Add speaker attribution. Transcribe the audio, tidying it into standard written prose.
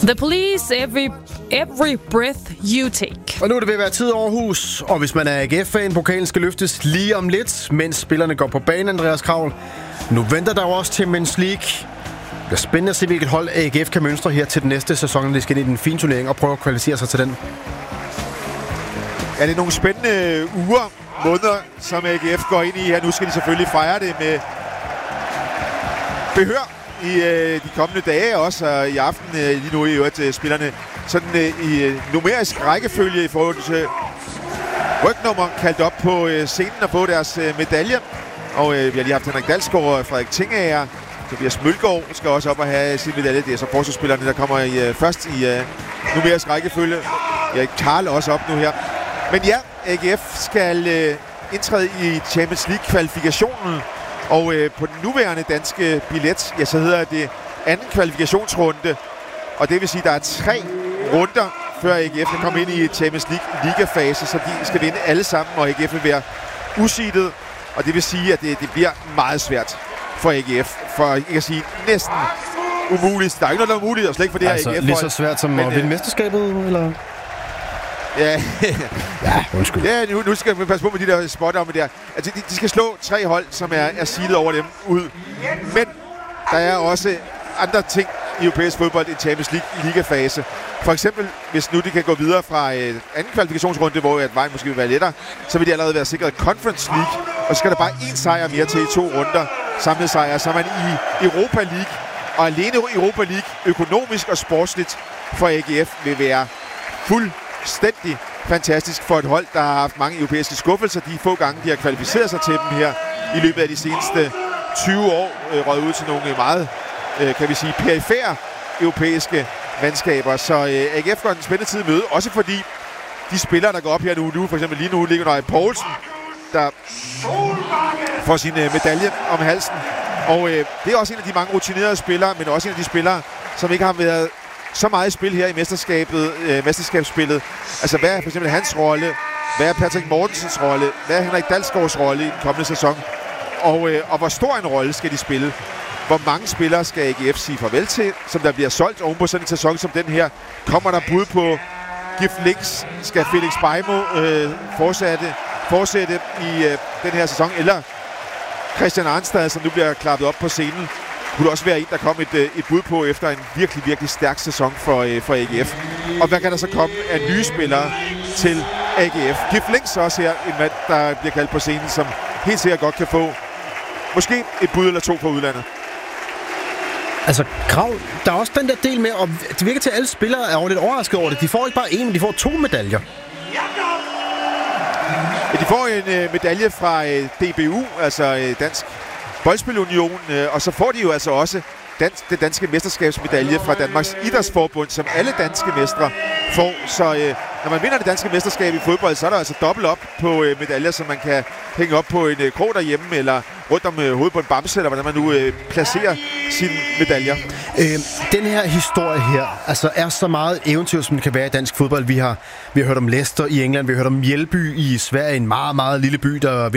Speaker 1: The Police, every breath you take.
Speaker 2: Og nu er det ved at være tid over hus, og hvis man er AGF-fan, pokalen skal løftes lige om lidt, mens spillerne går på banen, Andreas Kraul. Nu venter der jo også Champions League. Det bliver spændende at se, hvilket hold AGF kan mønstre her til den næste sæson, når de skal ind i den fine turnering og prøve at kvalificere sig til den.
Speaker 3: Ja, det er nogle spændende uger, måneder, som AGF går ind i her. Nu skal de selvfølgelig fejre det med behør i de kommende dage også, og i aften lige nu i øvrigt spillerne sådan i numerisk rækkefølge i forhold til rygnummer kaldt op på scenen og få deres medalje. Og vi har lige haft Henrik Dalsgaard og Frederik Tingager. Tobias Mølgaard skal også op og have sin medalje. Det er så forsvarsspillerne, der kommer først i numerisk rækkefølge. Erik Karl også op nu her. Men ja, AGF skal indtræde i Champions League-kvalifikationen. Og på den nuværende danske billet, ja, så hedder det anden kvalifikationsrunde. Og det vil sige, at der er 3 runder, før AGF kan komme ind i Champions League-liga-fase, så de skal vinde alle sammen, og AGF vil være useedet. Og det vil sige, at det bliver meget svært for AGF, for ikke at sige næsten umuligt. Der er ikke noget, der er umuligt, og slet ikke for det
Speaker 2: altså,
Speaker 3: her AGF.
Speaker 2: Lige så svært som at vinde mesterskabet, eller?
Speaker 3: Ja,
Speaker 2: ja, undskyld.
Speaker 3: Ja, nu skal vi passe på med de der spotdommer der. Altså, de skal slå 3 hold, som er seedet over dem ud. Men der er også andre ting i europæisk fodbold i Champions League-liga-fase. For eksempel, hvis nu de kan gå videre fra anden kvalifikationsrunde, hvor vejen måske vil være lettere, så vil de allerede være sikret Conference League. Og så skal der bare 1 sejr mere til i 2 runder. Samlet sejr, så er man i Europa League. Og alene Europa League, økonomisk og sportsligt for AGF, vil være fuldstændig fantastisk for et hold, der har haft mange europæiske skuffelser. De få gange, de har kvalificeret sig til dem her i løbet af de seneste 20 år, røget ud til nogle meget, kan vi sige, perifære europæiske mandskaber. Så AGF går en spændende tid i møde, også fordi de spillere, der går op her nu for eksempel lige nu, ligger Nøje Poulsen, der får sin medalje om halsen. Og det er også en af de mange rutinerede spillere, men også en af de spillere, som ikke har været så meget i spil her i mesterskabsspillet. Altså, hvad er for eksempel hans rolle? Hvad er Patrick Mortensens rolle? Hvad er Henrik Dalsgaards rolle i den kommende sæson? Og hvor stor en rolle skal de spille? Hvor mange spillere skal AGF sige farvel til, som der bliver solgt oven på sådan en sæson som den her? Kommer der bud på Gift Links? Skal Felix Beimo fortsætte i den her sæson? Eller Christian Arnstad, som nu bliver klappet op på scenen, kunne også være en, der kom et bud på efter en virkelig, virkelig stærk sæson for AGF. Og hvad kan der så komme af nye spillere til AGF? Gift Links også her, en mand, der bliver kaldt på scenen, som helt sikkert godt kan få måske et bud eller 2 fra udlandet.
Speaker 2: Altså, Krav, der er også den der del med, og det virker til, at alle spillere er lidt overrasket over det. De får ikke bare 1, men de får 2 medaljer.
Speaker 3: Ja, de får en medalje fra DBU, altså Dansk Boldspilunion, og så får de jo altså også den danske mesterskabsmedalje fra Danmarks Idrætsforbund, som alle danske mestre får. Så når man vinder det danske mesterskab i fodbold, så er der altså dobbelt op på medaljer, som man kan hænge op på en krog derhjemme, eller rundt om hovedet på en bamse, eller hvordan man nu placerer sine medaljer.
Speaker 2: Den her historie her, altså er så meget eventyr, som det kan være i dansk fodbold. Vi har hørt om Leicester i England, vi har hørt om Mjällby i Sverige, en meget, meget lille by, der